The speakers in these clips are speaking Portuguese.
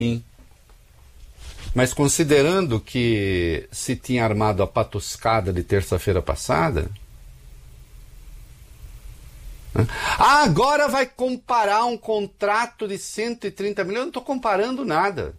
Mas considerando que se tinha armado a patuscada de terça-feira passada... agora vai comparar um contrato de 130 milhões? Eu não estou comparando nada.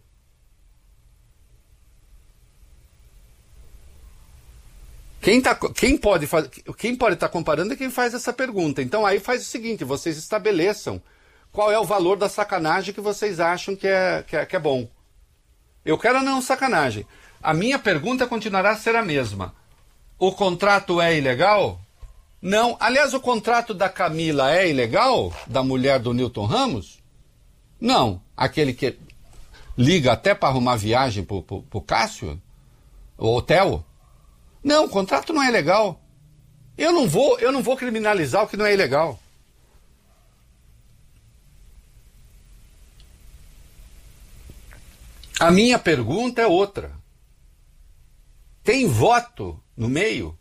Quem pode estar comparando é quem faz essa pergunta. Então aí faz o seguinte, vocês estabeleçam qual é o valor da sacanagem que vocês acham que é bom. Eu quero não sacanagem. A minha pergunta continuará a ser a mesma. O contrato é ilegal? Não. Aliás, o contrato da Camila é ilegal? Da mulher do Newton Ramos? Não. Aquele que liga até para arrumar viagem pro Cássio? O hotel? Não, o contrato não é legal. Eu não vou criminalizar o que não é ilegal. A minha pergunta é outra. Tem voto no meio?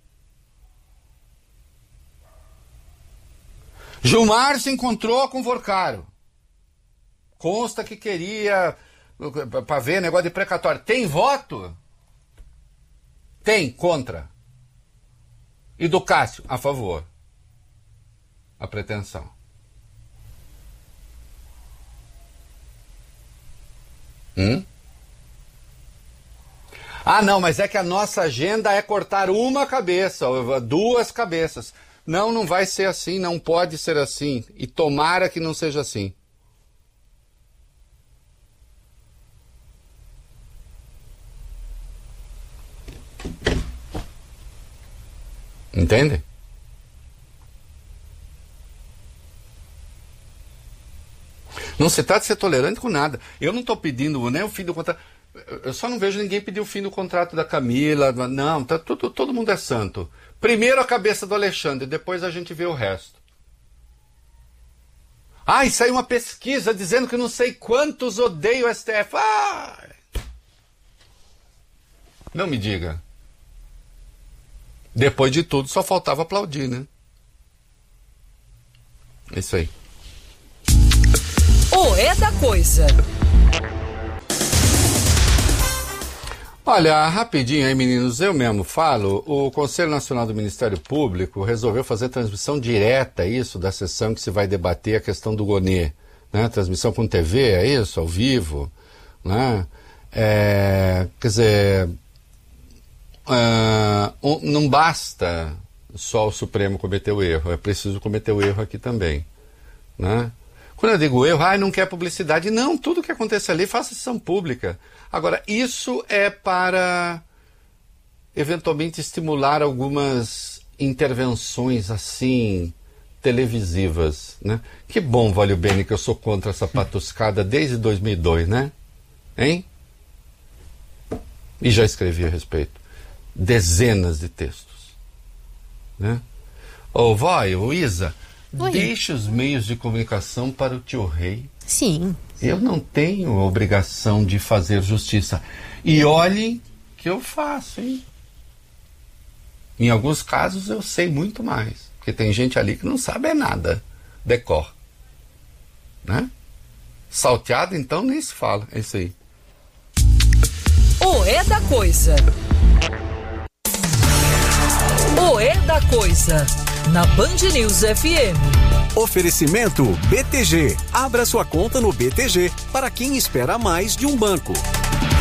Gilmar se encontrou com Vorcaro. Consta que queria para ver negócio de precatório. Tem voto? Tem contra. E do Cássio a favor. A pretensão. Ah, não, mas é que a nossa agenda é cortar uma cabeça, duas cabeças. Não, não vai ser assim, não pode ser assim. E tomara que não seja assim. Entende? Não se trata de ser tolerante com nada. Eu não estou pedindo nem o fim do contrato. Eu só não vejo ninguém pedir o fim do contrato da Camila. Não, tá, todo mundo é santo. Primeiro a cabeça do Alexandre, depois a gente vê o resto. Ah, e saiu uma pesquisa dizendo que não sei quantos odeiam o STF. Ah! Não me diga. Depois de tudo, só faltava aplaudir, né? Isso aí. O É da Coisa. Olha, rapidinho aí, meninos, eu mesmo falo, o Conselho Nacional do Ministério Público resolveu fazer transmissão direta, isso, da sessão que se vai debater a questão do Gonê, né? Transmissão com TV, é isso, ao vivo, né? Quer dizer, não basta só o Supremo cometer o erro, é preciso cometer o erro aqui também, né? Quando eu digo erro, não quer publicidade. Não, tudo que acontece ali, faça sessão pública. Agora, isso é para, eventualmente, estimular algumas intervenções, assim, televisivas, né? Que bom, Valeu Bene, que eu sou contra essa patuscada desde 2002, né? Hein? E já escrevi a respeito. Dezenas de textos, né? Ô, Isa... Oi. Deixe os meios de comunicação para o tio Rei. Sim. Eu não tenho obrigação de fazer justiça. E olhem que eu faço, hein? Em alguns casos eu sei muito mais. Porque tem gente ali que não sabe nada. Decor. Né? Salteado, então, nem se fala. É isso aí. O É da Coisa. O É da Coisa. Na Band News FM. Oferecimento BTG. Abra sua conta no BTG para quem espera mais de um banco.